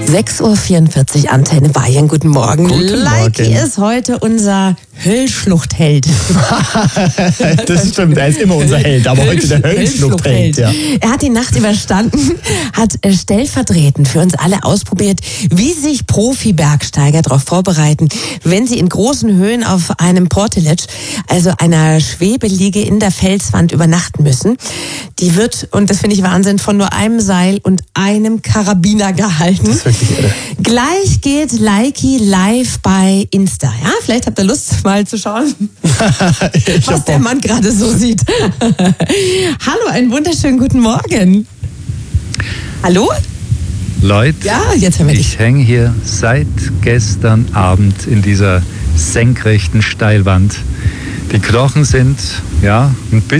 6:44 Uhr, Antenne Bayern. Guten Morgen. Guten Leiki Morgen. ist heute unser Höllschluchtheld. Das stimmt, er ist immer unser Held, aber heute der Höllschluchtheld. Ja. Er hat die Nacht überstanden, hat stellvertretend für uns alle ausprobiert, wie sich Profi-Bergsteiger darauf vorbereiten, wenn sie in großen Höhen auf einem Portelage, also einer Schwebeliege in der Felswand, übernachten müssen. Die wird, und das finde ich Wahnsinn, von nur einem Seil und einem Karabiner gehalten. Das ist wirklich irre. Gleich geht Leiki live bei Insta. Ja, vielleicht habt ihr Lust, mal zu schauen, was der Mann gerade so sieht. Hallo, einen wunderschönen guten Morgen. Hallo? Leute, Ja, jetzt hören wir dich. ich hänge hier seit gestern Abend in dieser senkrechten Steilwand. Die Knochen sind, ja, ein bisschen